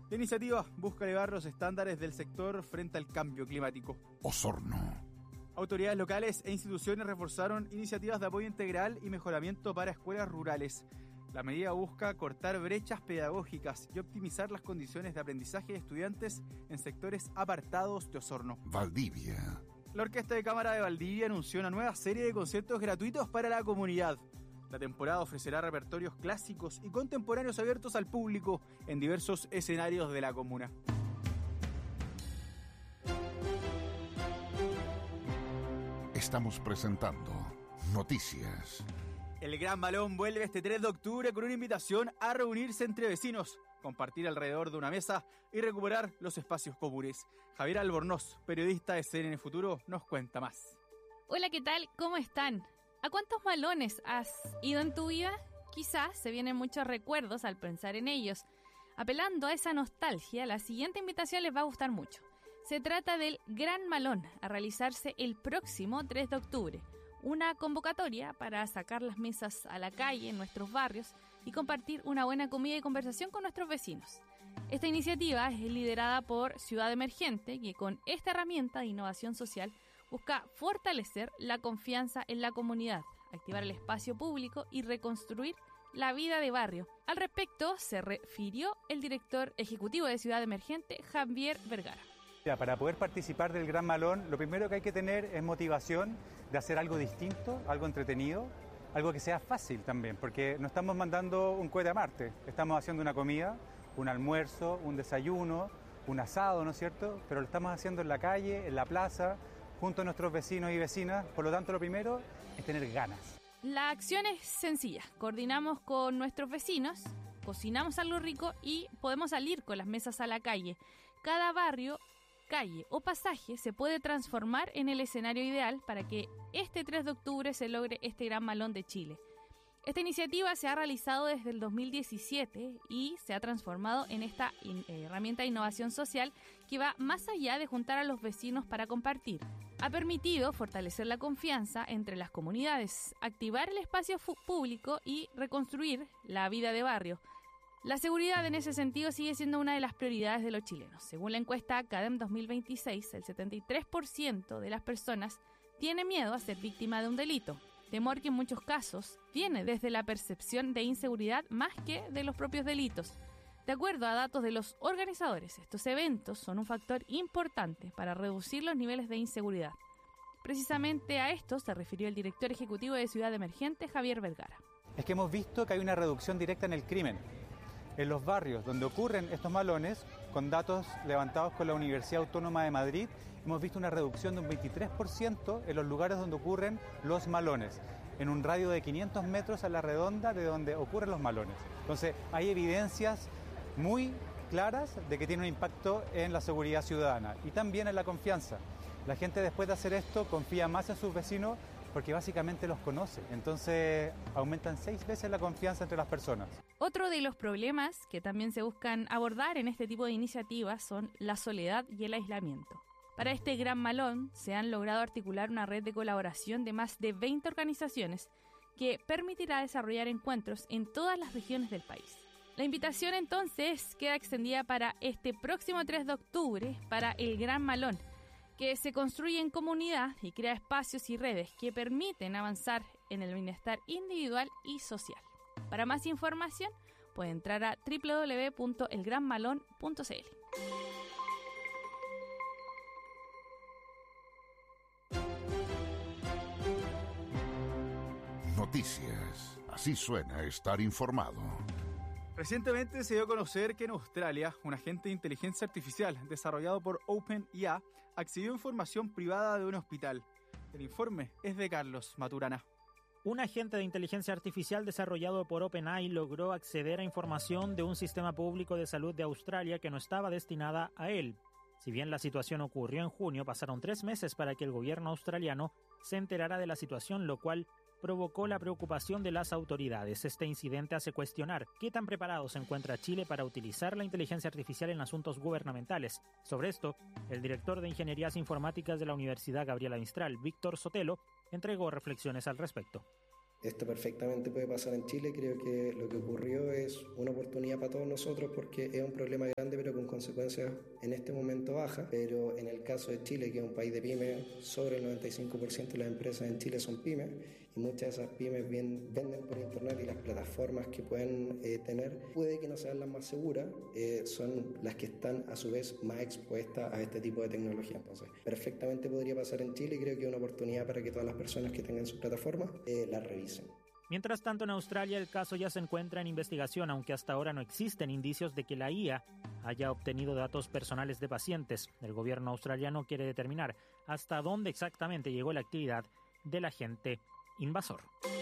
La iniciativa busca elevar los estándares del sector frente al cambio climático. Osorno. Autoridades locales e instituciones reforzaron iniciativas de apoyo integral y mejoramiento para escuelas rurales. La medida busca cortar brechas pedagógicas y optimizar las condiciones de aprendizaje de estudiantes en sectores apartados de Osorno. Valdivia. La Orquesta de Cámara de Valdivia anunció una nueva serie de conciertos gratuitos para la comunidad. La temporada ofrecerá repertorios clásicos y contemporáneos abiertos al público en diversos escenarios de la comuna. Estamos presentando Noticias. El Gran Malón vuelve este 3 de octubre con una invitación a reunirse entre vecinos, compartir alrededor de una mesa y recuperar los espacios comunes. Javier Albornoz, periodista de CNN Futuro, nos cuenta más. Hola, ¿qué tal? ¿Cómo están? ¿A cuántos malones has ido en tu vida? Quizás se vienen muchos recuerdos al pensar en ellos. Apelando a esa nostalgia, la siguiente invitación les va a gustar mucho. Se trata del Gran Malón, a realizarse el próximo 3 de octubre. Una convocatoria para sacar las mesas a la calle en nuestros barrios y compartir una buena comida y conversación con nuestros vecinos. Esta iniciativa es liderada por Ciudad Emergente, que con esta herramienta de innovación social busca fortalecer la confianza en la comunidad, activar el espacio público y reconstruir la vida de barrio. Al respecto se refirió el director ejecutivo de Ciudad Emergente, Javier Vergara. Para poder participar del Gran Malón, lo primero que hay que tener es motivación de hacer algo distinto, algo entretenido, algo que sea fácil también, porque no estamos mandando un cohete a Marte, estamos haciendo una comida, un almuerzo, un desayuno, un asado, ¿no es cierto? Pero lo estamos haciendo en la calle, en la plaza, junto a nuestros vecinos y vecinas, por lo tanto lo primero es tener ganas. La acción es sencilla, coordinamos con nuestros vecinos, cocinamos algo rico y podemos salir con las mesas a la calle. Cada barrio, calle o pasaje se puede transformar en el escenario ideal para que este 3 de octubre se logre este Gran Malón de Chile. Esta iniciativa se ha realizado desde el 2017 y se ha transformado en esta herramienta de innovación social que va más allá de juntar a los vecinos para compartir. Ha permitido fortalecer la confianza entre las comunidades, activar el espacio público y reconstruir la vida de barrio. La seguridad en ese sentido sigue siendo una de las prioridades de los chilenos. Según la encuesta CADEM 2026, el 73% de las personas tiene miedo a ser víctima de un delito. Temor que en muchos casos viene desde la percepción de inseguridad más que de los propios delitos. De acuerdo a datos de los organizadores, estos eventos son un factor importante para reducir los niveles de inseguridad. Precisamente a esto se refirió el director ejecutivo de Ciudad Emergente, Javier Vergara. Es que hemos visto que hay una reducción directa en el crimen. En los barrios donde ocurren estos malones, con datos levantados con la Universidad Autónoma de Madrid, hemos visto una reducción de un 23% en los lugares donde ocurren los malones, en un radio de 500 metros a la redonda de donde ocurren los malones. Entonces, hay evidencias muy claras de que tiene un impacto en la seguridad ciudadana y también en la confianza. La gente después de hacer esto confía más en sus vecinos porque básicamente los conoce. Entonces aumentan 6 veces la confianza entre las personas. Otro de los problemas que también se buscan abordar en este tipo de iniciativas son la soledad y el aislamiento. Para este Gran Malón se han logrado articular una red de colaboración de más de 20 organizaciones que permitirá desarrollar encuentros en todas las regiones del país. La invitación entonces queda extendida para este próximo 3 de octubre para el Gran Malón, que se construye en comunidad y crea espacios y redes que permiten avanzar en el bienestar individual y social. Para más información, puede entrar a www.elgranmalon.cl. Noticias. Así suena estar informado. Recientemente se dio a conocer que en Australia, un agente de inteligencia artificial desarrollado por OpenAI accedió a información privada de un hospital. El informe es de Carlos Maturana. Un agente de inteligencia artificial desarrollado por OpenAI logró acceder a información de un sistema público de salud de Australia que no estaba destinada a él. Si bien la situación ocurrió en junio, pasaron 3 meses para que el gobierno australiano se enterara de la situación, lo cual provocó la preocupación de las autoridades. Este incidente hace cuestionar qué tan preparado se encuentra Chile para utilizar la inteligencia artificial en asuntos gubernamentales. Sobre esto, el director de Ingenierías Informáticas de la Universidad Gabriela Mistral, Víctor Sotelo, entregó reflexiones al respecto. Esto perfectamente puede pasar en Chile. Creo que lo que ocurrió es una oportunidad para todos nosotros porque es un problema grande pero con consecuencias en este momento bajas. Pero en el caso de Chile, que es un país de pymes, sobre el 95% de las empresas en Chile son pymes y muchas de esas pymes venden por internet y las plataformas que pueden tener puede que no sean las más seguras, son las que están a su vez más expuestas a este tipo de tecnología. Entonces, perfectamente podría pasar en Chile y creo que es una oportunidad para que todas las personas que tengan sus plataformas las revisen. Mientras tanto, en Australia el caso ya se encuentra en investigación, aunque hasta ahora no existen indicios de que la IA haya obtenido datos personales de pacientes. El gobierno australiano quiere determinar hasta dónde exactamente llegó la actividad del agente invasor.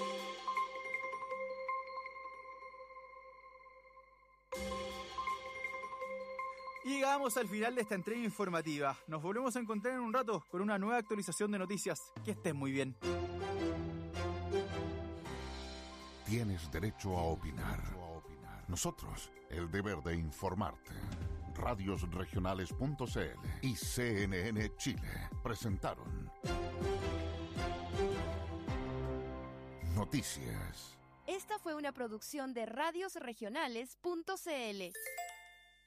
Y llegamos al final de esta entrega informativa. Nos volvemos a encontrar en un rato con una nueva actualización de noticias. Que estés muy bien. Tienes derecho a opinar. Nosotros, el deber de informarte. Radiosregionales.cl y CNN Chile presentaron Noticias. Esta fue una producción de Radiosregionales.cl.